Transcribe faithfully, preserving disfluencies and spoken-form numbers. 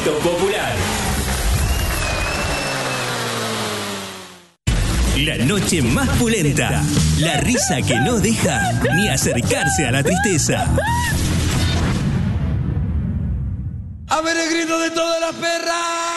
Éxito popular. La noche más pulenta. La risa que no deja ni acercarse a la tristeza. A ver el grito de todas las perras.